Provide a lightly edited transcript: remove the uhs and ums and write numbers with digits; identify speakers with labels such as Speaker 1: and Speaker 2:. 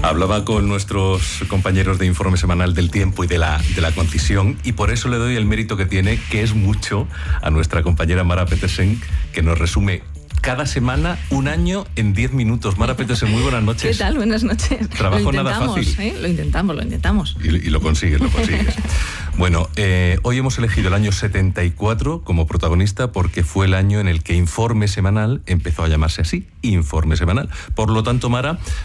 Speaker 1: Hablaba con nuestros compañeros de Informe Semanal del Tiempo y de la Concisión, y por eso le doy el mérito que tiene, que es mucho, a nuestra compañera Mara Petersen, que nos resume cada semana un año en 10 minutos. Mara Petersen, muy buenas noches.
Speaker 2: ¿Qué tal? Buenas noches.
Speaker 1: Trabajo nada fácil.
Speaker 2: Lo intentamos.
Speaker 1: Y lo consigues. Bueno, hoy hemos elegido el año 74 como protagonista porque fue el año en el que Informe Semanal empezó a llamarse así, Informe Semanal. Por lo tanto, Mara,